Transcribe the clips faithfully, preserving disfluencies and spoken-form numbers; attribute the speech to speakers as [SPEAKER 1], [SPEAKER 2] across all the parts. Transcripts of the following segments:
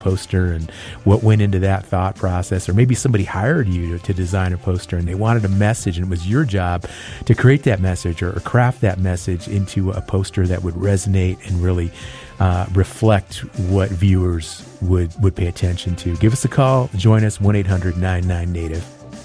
[SPEAKER 1] poster and what went into that thought process, or maybe somebody hired you to, to design a poster and they wanted a message and it was your job to create that message or, or craft that message into a poster that would resonate and really uh, reflect what viewers would, would pay attention to. Give us a call. Join us, one eight hundred nine nine native.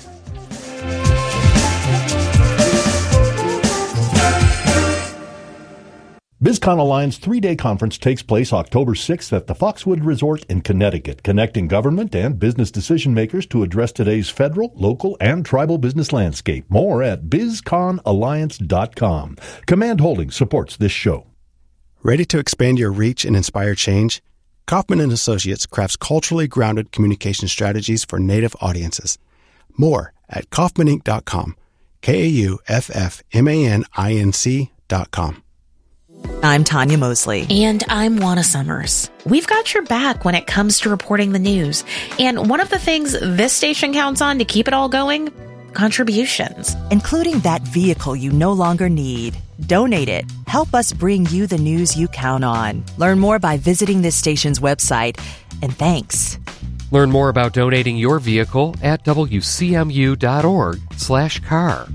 [SPEAKER 2] BizCon Alliance three-day conference takes place October sixth at the Foxwood Resort in Connecticut, connecting government and business decision makers to address today's federal, local, and tribal business landscape. More at biz con alliance dot com. Command Holdings supports this show.
[SPEAKER 3] Ready to expand your reach and inspire change? Kaufman and Associates crafts culturally grounded communication strategies for Native audiences. More at kaufman inc dot com. K A U F F M A N I N C dot com.
[SPEAKER 4] I'm Tanya Mosley.
[SPEAKER 5] And I'm Juana Summers. We've got your back when it comes to reporting the news. And one of the things this station counts on to keep it all going, contributions.
[SPEAKER 4] Including that vehicle you no longer need. Donate it. Help us bring you the news you count on. Learn more by visiting this station's website. And thanks.
[SPEAKER 6] Learn more about donating your vehicle at W C M U dot org slash car.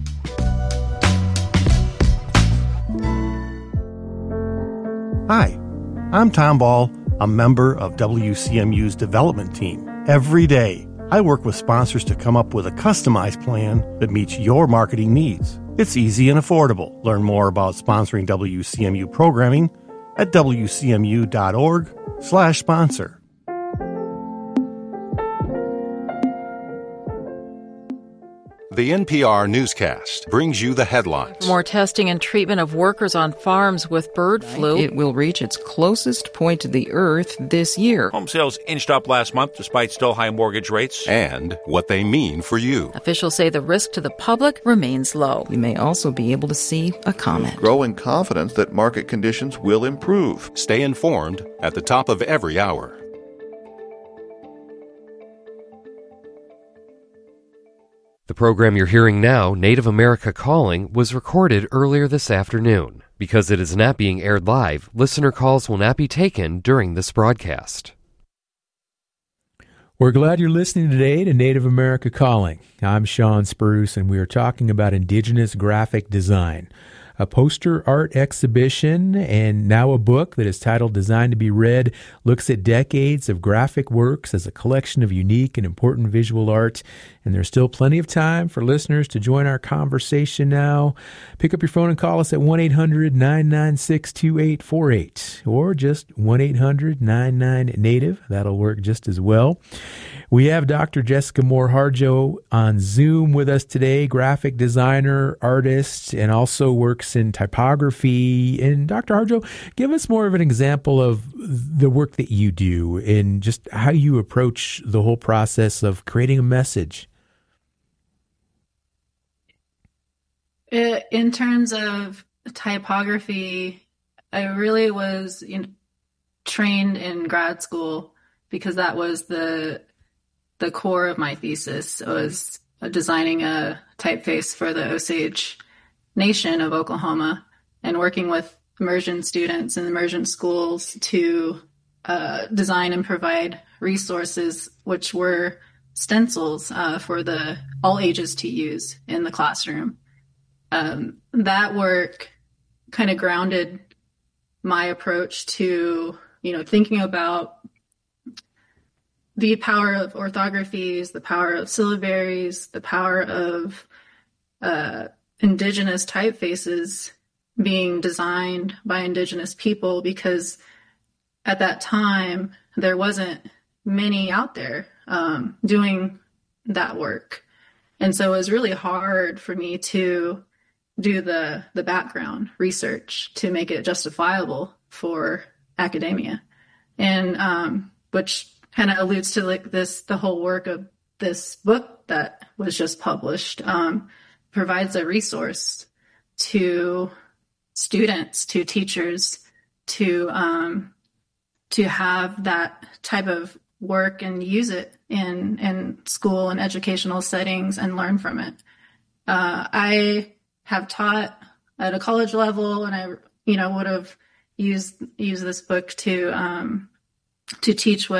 [SPEAKER 7] Hi, I'm Tom Ball, a member of W C M U's development team. Every day, I work with sponsors to come up with a customized plan that meets your marketing needs. It's easy and affordable. Learn more about sponsoring W C M U programming at W C M U dot org slash sponsor.
[SPEAKER 8] The N P R newscast brings you the headlines.
[SPEAKER 9] More testing and treatment of workers on farms with bird flu.
[SPEAKER 10] It will reach its closest point to the earth this year.
[SPEAKER 11] Home sales inched up last month despite still high mortgage rates.
[SPEAKER 8] And what they mean for you.
[SPEAKER 9] Officials say the risk to the public remains low.
[SPEAKER 10] You may also be able to see a comment.
[SPEAKER 12] Growing confidence that market conditions will improve.
[SPEAKER 8] Stay informed at the top of every hour.
[SPEAKER 6] The program you're hearing now, Native America Calling, was recorded earlier this afternoon. Because it is not being aired live, listener calls will not be taken during this broadcast.
[SPEAKER 1] We're glad you're listening today to Native America Calling. I'm Sean Spruce, and we are talking about Indigenous graphic design, a poster art exhibition, and now a book that is titled Designed to be Read, looks at decades of graphic works as a collection of unique and important visual art. And there's still plenty of time for listeners to join our conversation now. Pick up your phone and call us at one eight hundred nine nine six two eight four eight or just one eight hundred nine nine native. That'll work just as well. We have Doctor Jessica Moore Harjo on Zoom with us today, graphic designer, artist, and also works in typography. And Doctor Harjo, give us more of an example of the work that you do and just how you approach the whole process of creating a message.
[SPEAKER 13] In terms of typography, I really was you know, trained in grad school because that was the the core of my thesis. It was designing a typeface for the Osage Nation of Oklahoma and working with immersion students in immersion schools to uh, design and provide resources, which were stencils uh, for the all ages to use in the classroom. Um, that work kind of grounded my approach to, you know, thinking about the power of orthographies, the power of syllabaries, the power of uh, indigenous typefaces being designed by indigenous people, because at that time there wasn't many out there um, doing that work. And so it was really hard for me to do the the background research to make it justifiable for academia, and um, which kind of alludes to like this the whole work of this book that was just published um, provides a resource to students, to teachers, to um, to have that type of work and use it in in school and educational settings and learn from it. Uh, I have taught at a college level, and I, you know, would have used used this book to um, to teach with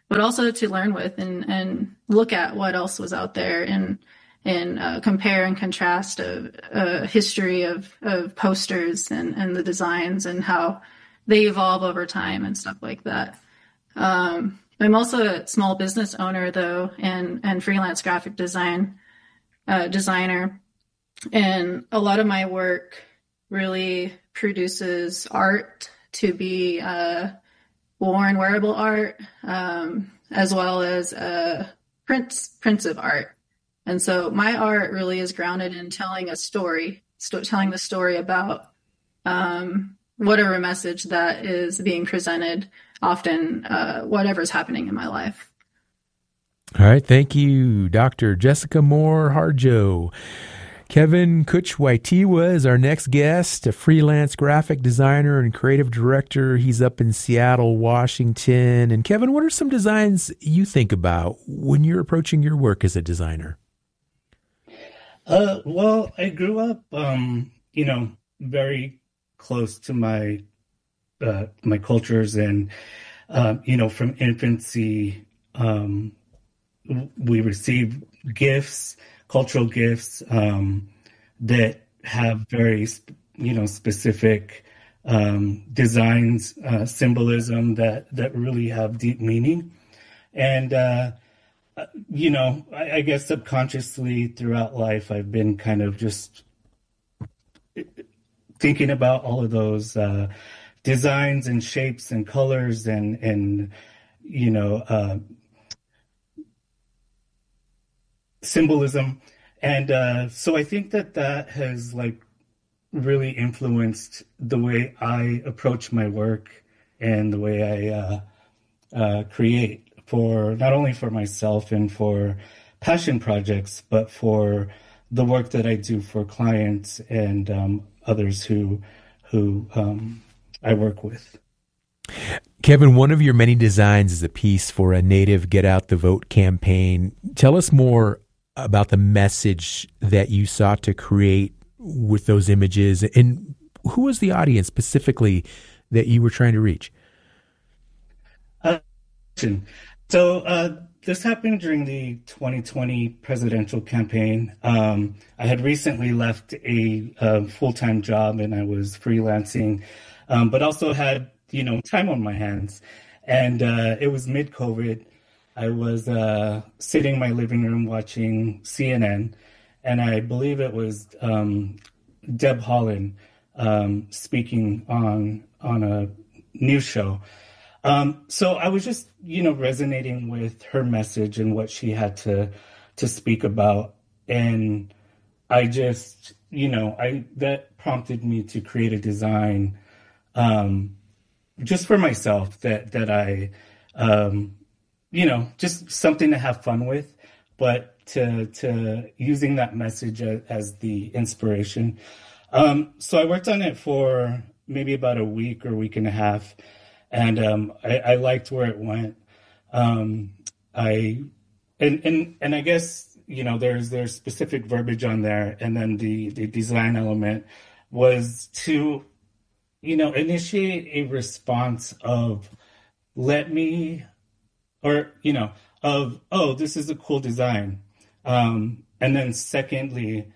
[SPEAKER 13] but also to learn with and, and look at what else was out there and and uh, compare and contrast a, a history of, of posters and, and the designs and how they evolve over time and stuff like that. Um, I'm also a small business owner, though, and, and freelance graphic design uh, designer. And a lot of my work really produces art to be uh, worn, wearable art, um, as well as uh, prints, prints of art. And so my art really is grounded in telling a story, st- telling the story about um, whatever message that is being presented, often uh, whatever's happening in my life.
[SPEAKER 1] All right. Thank you, Doctor Jessica Moore Harjo. Kevin Kuchwaitiwa is our next guest, a freelance graphic designer and creative director. He's up in Seattle, Washington. And Kevin, what are some designs you think about when you're approaching your work as a designer?
[SPEAKER 14] Uh, well, I grew up, um, you know, very close to my uh, my cultures, and uh, you know, from infancy, um, we receive gifts, cultural gifts um, that have very, you know, specific um, designs, uh, symbolism that that really have deep meaning, and uh, you know, I, I guess subconsciously throughout life, I've been kind of just thinking about all of those uh, designs and shapes and colors and, and you know, uh, symbolism. And uh, so I think that that has like really influenced the way I approach my work and the way I uh, uh, create. For not only for myself and for passion projects, but for the work that I do for clients and um, others who who um, I work with.
[SPEAKER 1] Kevin, one of your many designs is a piece for a Native Get Out the Vote campaign. Tell us more about the message that you sought to create with those images, and who was the audience specifically that you were trying to reach?
[SPEAKER 14] Uh, So uh, this happened during the twenty twenty presidential campaign. Um, I had recently left a, a full-time job and I was freelancing, um, but also had, you know, time on my hands. And uh, it was mid-COVID. I was uh, sitting in my living room watching C N N, and I believe it was um, Deb Haaland um, speaking on on a news show. Um, so I was just, you know, resonating with her message and what she had to to speak about. And I just, you know, I that prompted me to create a design um, just for myself that that I, um, you know, just something to have fun with, but to to using that message as, as the inspiration. Um, so I worked on it for maybe about a week or week and a half. And um, I, I liked where it went. Um, I and and and I guess, you know, there's there's specific verbiage on there, and then the the design element was to, you know, initiate a response of let me, or you know, of oh, this is a cool design, um, and then secondly,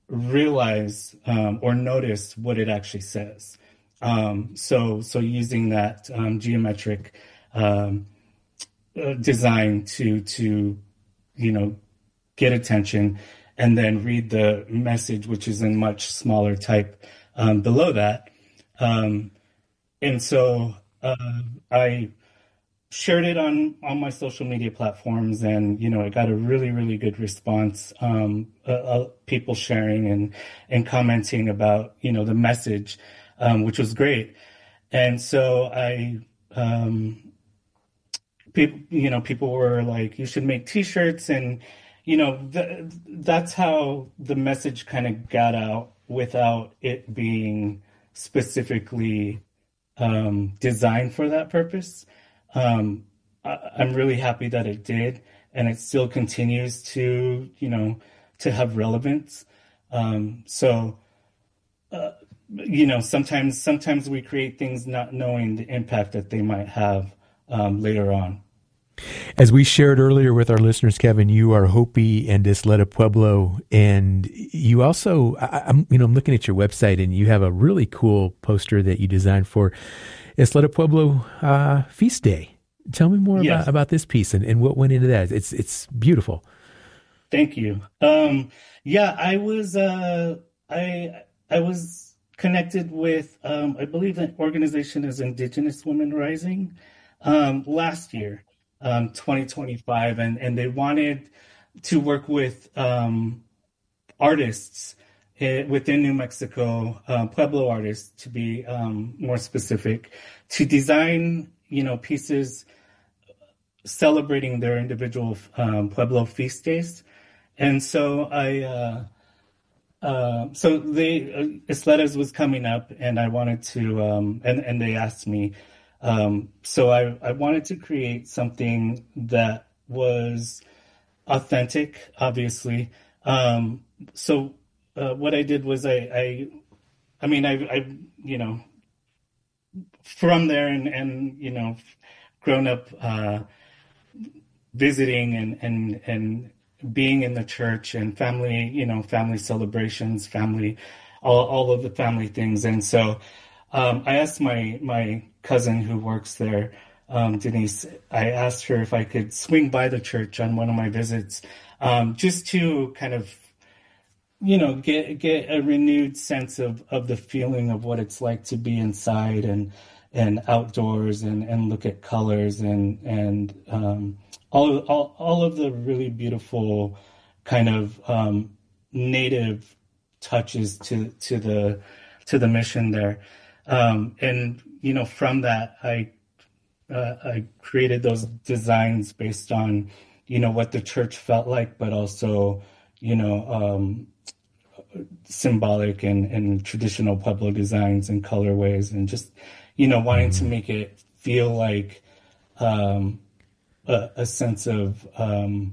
[SPEAKER 14] realize um, or notice what it actually says. Um, so, so using that um, geometric um, uh, design to, to, you know, get attention, and then read the message, which is in much smaller type um, below that. Um, and so uh, I shared it on, on my social media platforms, and, you know, it got a really, really good response. Um, uh, uh, people sharing and, and commenting about, you know, the message. Um, which was great. And so I, um, people, you know, people were like, you should make t-shirts. And, you know, th- that's how the message kind of got out without it being specifically um, designed for that purpose. Um, I- I'm really happy that it did. And it still continues to, you know, to have relevance. Um, so, uh, you know, sometimes sometimes we create things not knowing the impact that they might have um, later on.
[SPEAKER 1] As we shared earlier with our listeners, Kevin, you are Hopi and Isleta Pueblo, and you also, I, I'm, you know, I'm looking at your website, and you have a really cool poster that you designed for Isleta Pueblo uh, Feast Day. Tell me more
[SPEAKER 14] Yes.
[SPEAKER 1] about, about this piece and, and what went into that. It's it's beautiful.
[SPEAKER 14] Thank you. Um, yeah, I was uh, I I was connected with um, I believe the organization is Indigenous Women Rising um, last year, um, twenty twenty-five, and and they wanted to work with um, artists eh, within New Mexico, uh, Pueblo artists to be um, more specific, to design you know pieces celebrating their individual um, Pueblo feast days. And so I, uh, uh, so they, uh, Isletas was coming up, and I wanted to, um, and, and they asked me. Um, so I, I wanted to create something that was authentic, obviously. Um, so uh, what I did was I, I, I mean, I, I, you know, from there and, and you know, grown up uh, visiting and, and, and, being in the church and family, you know, family celebrations, family, all, all of the family things. And so um, I asked my, my cousin who works there, um, Denise, I asked her if I could swing by the church on one of my visits, um, just to kind of, you know, get, get a renewed sense of, of the feeling of what it's like to be inside and, and outdoors and, and look at colors and, and, um, all of, all, all of the really beautiful kind of um, native touches to, to the, to the mission there. Um, and, you know, from that, I, uh, I created those designs based on, you know, what the church felt like, but also, you know, um, symbolic and, and traditional Pueblo designs and colorways, and just, you know, wanting to make it feel like um, a, a sense of um,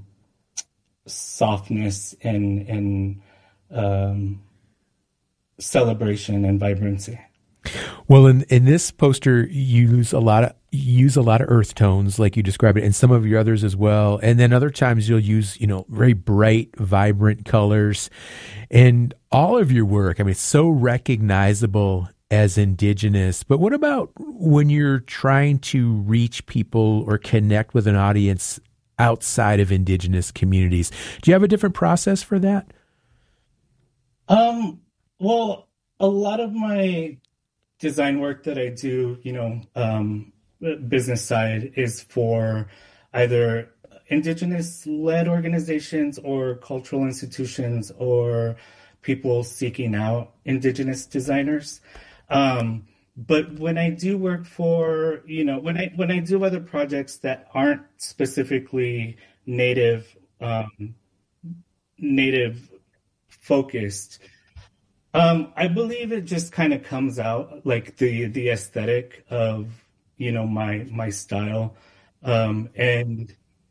[SPEAKER 14] softness and, and um, celebration and vibrancy.
[SPEAKER 1] Well, in in this poster, you use a lot of you use a lot of earth tones, like you described it, and some of your others as well. And then other times you'll use, you know, very bright, vibrant colors. And all of your work, I mean, it's so recognizable as Indigenous. But what about when you're trying to reach people or connect with an audience outside of Indigenous communities? Do you have a different process for that?
[SPEAKER 14] Um. Well, a lot of my design work that I do, you know, um, business side, is for either Indigenous-led organizations or cultural institutions or people seeking out Indigenous designers. Um, but when I do work for, you know, when I when I do other projects that aren't specifically Native um, Native focused, Um, I believe it just kind of comes out, like the the aesthetic of, you know, my my style, um, and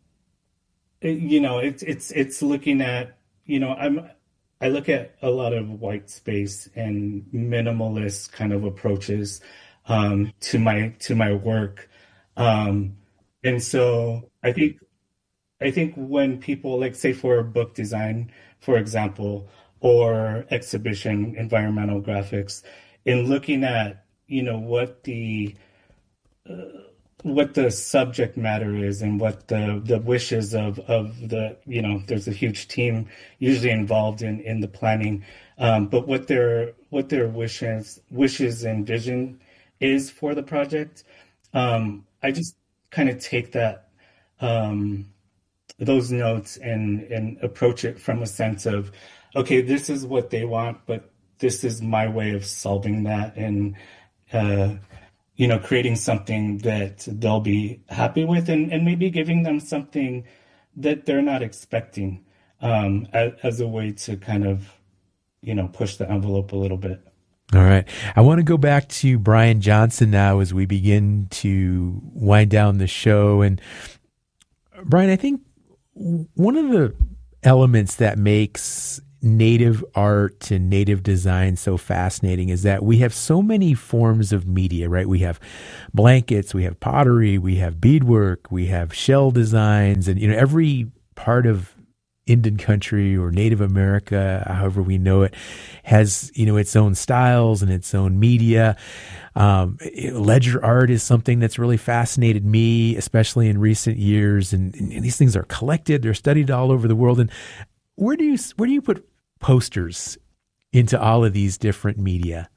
[SPEAKER 14] it, you know, it's it's it's looking at, you know, I'm I look at a lot of white space and minimalist kind of approaches um, to my to my work, um, and so I think I think when people, like, say for book design, for example, or exhibition environmental graphics, in looking at, you know, what the uh, what the subject matter is and what the the wishes of of the, you know, there's a huge team usually involved in in the planning, um, but what their what their wishes wishes and vision is for the project, um, I just kind of take that um, those notes and and approach it from a sense of, okay, this is what they want, but this is my way of solving that, and uh, you know, creating something that they'll be happy with, and, and maybe giving them something that they're not expecting, um, as, as a way to kind of, you know, push the envelope a little bit.
[SPEAKER 1] All right. I want to go back to Brian Johnson now as we begin to wind down the show. And Brian, I think one of the elements that makes native art and native design so fascinating is that we have so many forms of media, right? We have blankets, we have pottery, we have beadwork, we have shell designs, and, you know, every part of Indian country or Native America, however we know it, has, you know, its own styles and its own media. Um, ledger art is something that's really fascinated me, especially in recent years. And, and these things are collected; they're studied all over the world. And where do you where do you put posters into all of these different media?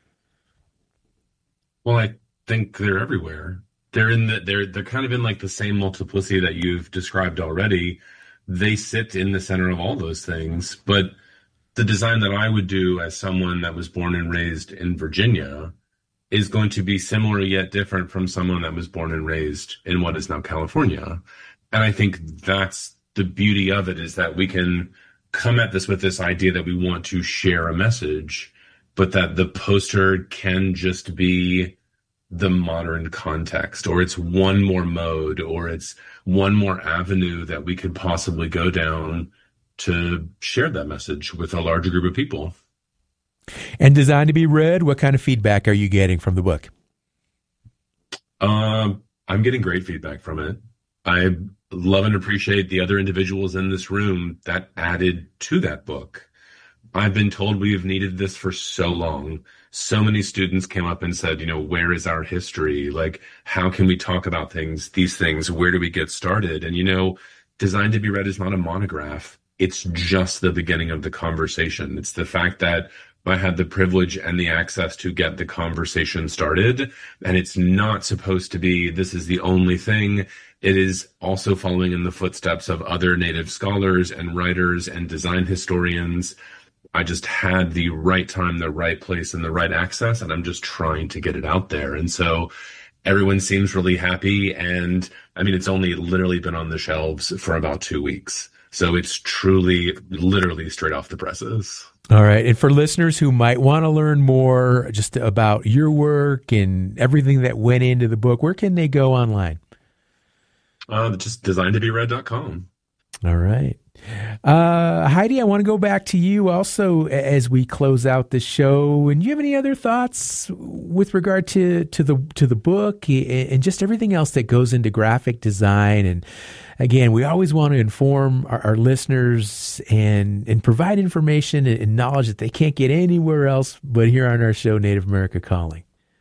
[SPEAKER 15] Well, I think they're everywhere. They're in the they're they're kind of in like the same multiplicity that you've described already. They sit in the center of all those things. But the design that I would do as someone that was born and raised in Virginia is going to be similar yet different from someone that was born and raised in what is now California. And I think that's the beauty of it, is that we can come at this with this idea that we want to share a message, but that the poster can just be the modern context, or it's one more mode, or it's one more avenue that we could possibly go down to share that message with a larger group of people.
[SPEAKER 1] And Designed to be Read, what kind of feedback are you getting from the book?
[SPEAKER 15] Um, I'm getting great feedback from it. I love and appreciate the other individuals in this room that added to that book. I've been told we have needed this for so long. So many students came up and said, you know, where is our history? Like, how can we talk about things, these things? Where do we get started? And, you know, Designed to be Read is not a monograph. It's just the beginning of the conversation. It's the fact that I had the privilege and the access to get the conversation started. And it's not supposed to be, this is the only thing. It is also following in the footsteps of other Native scholars and writers and design historians. I just had the right time, the right place, and the right access, and I'm just trying to get it out there. And so everyone seems really happy. And I mean, it's only literally been on the shelves for about two weeks. So it's truly, literally straight off the presses.
[SPEAKER 1] All right. And for listeners who might want to learn more just about your work and everything that went into the book, where can they go online?
[SPEAKER 15] Uh, just designed to be read dot com.
[SPEAKER 1] All right. Uh, Heidi, I want to go back to you also as we close out the show. And do you have any other thoughts with regard to, to the to the book and just everything else that goes into graphic design? And again, we always want to inform our, our listeners and and provide information and knowledge that they can't get anywhere else but here on our show, Native America Calling.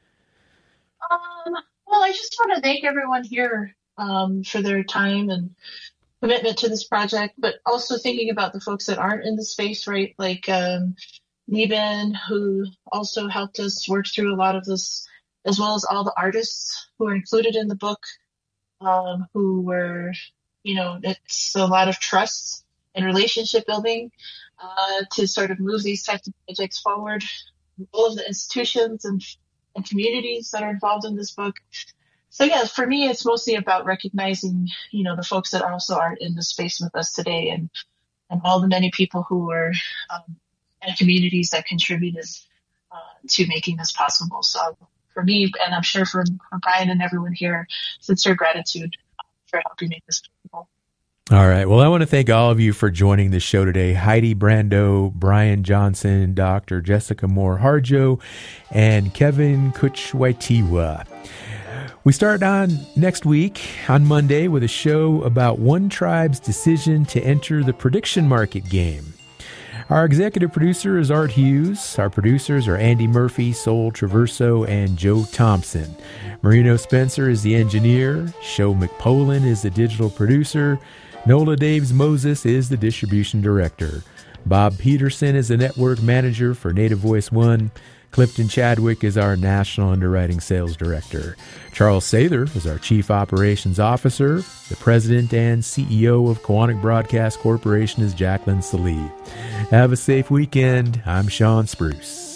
[SPEAKER 16] Um, well, I just want to thank everyone here um, for their time and commitment to this project, but also thinking about the folks that aren't in the space, right? Like um, Neben, who also helped us work through a lot of this, as well as all the artists who are included in the book, um, who were, you know, it's a lot of trust and relationship building uh, to sort of move these types of projects forward. All of the institutions and, and communities that are involved in this book. So yeah, for me, it's mostly about recognizing, you know, the folks that also aren't in the space with us today, and and all the many people who are um, and communities that contributed uh, to making this possible. So for me, and I'm sure for, for Brian and everyone here, sincere gratitude for helping make this possible.
[SPEAKER 1] All right. Well, I want to thank all of you for joining the show today. Heidi Brando, Brian Johnson, Doctor Jessica Moore Harjo, and Kevin Kuchwaitiwa. We start on next week on Monday with a show about One Tribe's decision to enter the prediction market game. Our executive producer is Art Hughes. Our producers are Andy Murphy, Sol Traverso, and Joe Thompson. Marino Spencer is the engineer. Sho McPolin is the digital producer. Nola Daves Moses is the distribution director. Bob Peterson is the network manager for Native Voice One. Clifton Chadwick is our national underwriting sales director. Charles Sather is our chief operations officer. The president and C E O of Koahnic Broadcast Corporation is Jacqueline Salih. Have a safe weekend. I'm Sean Spruce.